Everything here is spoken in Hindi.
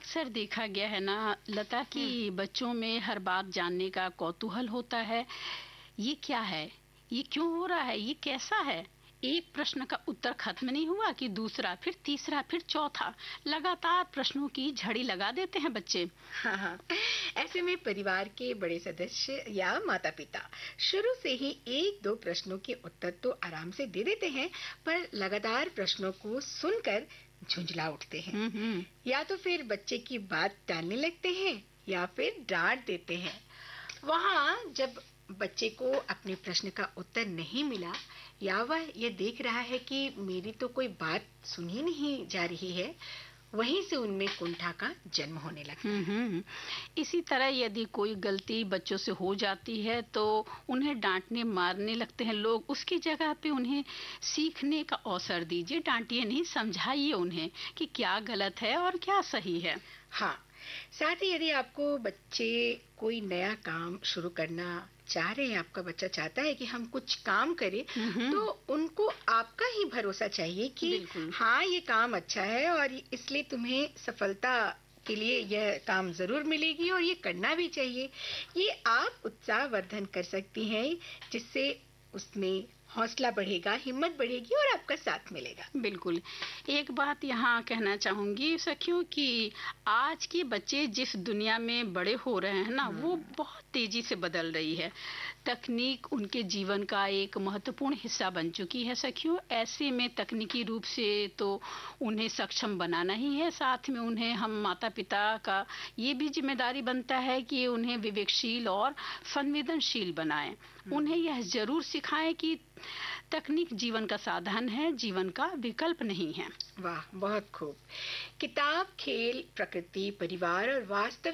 अक्सर देखा गया है ना लता कि बच्चों में हर बात जानने का कौतूहल होता है। ये क्या है, ये क्यों हो रहा है, ये कैसा है। एक प्रश्न का उत्तर खत्म नहीं हुआ कि दूसरा, फिर तीसरा, फिर चौथा। लगातार प्रश्नों की झड़ी लगा देते हैं बच्चे। हाँ हाँ, ऐसे में परिवार के बड़े सदस्य या माता पिता शुरू से ही एक दो प्रश्नों के उत्तर तो आराम से दे देते हैं, पर लगातार प्रश्नों को सुनकर झुंझला उठते हैं। या तो फिर बच्चे की बात टालने लगते हैं या फिर डांट देते हैं। वहाँ जब बच्चे को अपने प्रश्न का उत्तर नहीं मिला या वह ये देख रहा है कि मेरी तो कोई बात सुनी नहीं जा रही है, वहीं से उनमें कुंठा का जन्म होने लगता है। इसी तरह यदि कोई गलती बच्चों से हो जाती है तो उन्हें डांटने मारने लगते हैं लोग। उसकी जगह पे उन्हें सीखने का अवसर दीजिए, डांटिए नहीं, समझाइए उन्हें कि क्या गलत है और क्या सही है। हाँ, साथ ही यदि आपको बच्चे कोई नया काम शुरू करना चाह रहे हैं, आपका बच्चा चाहता है कि हम कुछ काम करें, तो उनको आपका ही भरोसा चाहिए कि हाँ, ये काम अच्छा है और इसलिए तुम्हें सफलता के लिए यह काम जरूर मिलेगी और ये करना भी चाहिए। ये आप उत्साहवर्धन कर सकती हैं, जिससे उसमें हौसला बढ़ेगा, हिम्मत बढ़ेगी और आपका साथ मिलेगा। बिल्कुल। एक बात यहाँ कहना चाहूंगी सखियों कि आज के बच्चे जिस दुनिया में बड़े हो रहे हैं ना, वो बहुत तेजी से बदल रही है। तकनीक उनके जीवन का एक महत्वपूर्ण हिस्सा बन चुकी है सखियों। ऐसे में तकनीकी रूप से तो उन्हें सक्षम बनाना ही है, साथ में उन्हें हम माता पिता का ये भी जिम्मेदारी बनता है कि उन्हें विवेकशील और संवेदनशील बनाएं। उन्हें यह जरूर सिखाएं कि तकनीक जीवन का साधन है, जीवन का विकल्प नहीं है। वाह, बहुत खूब। किताब, खेल, प्रकृति, परिवार और वास्तविक